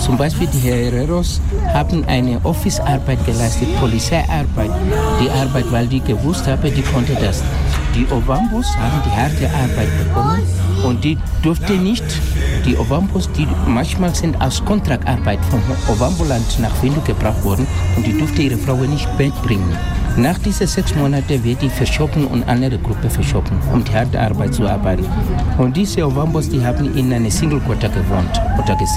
Zum Beispiel die Herreros haben eine Office-Arbeit geleistet, Polizeiarbeit. Die Arbeit, weil die gewusst haben, die konnte das. Die Ovambos haben die harte Arbeit bekommen und die durfte nicht. Die Ovambos, die manchmal sind aus Kontraktarbeit vom Ovamboland nach Windhoek gebracht worden und die durfte ihre Frauen nicht mitbringen. Nach diesen 6 Monaten wird die verschoben und andere Gruppe verschoben, um die harte Arbeit zu arbeiten. Und diese Ovambos, die haben in einer Single-Quarter gewohnt.